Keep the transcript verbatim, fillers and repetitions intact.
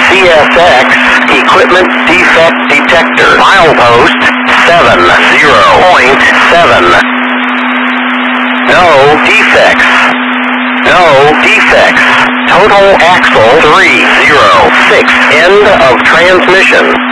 C S X, equipment defect detector. Milepost seven zero point seven. No defects. No defects. Total axle three zero six. End of transmission.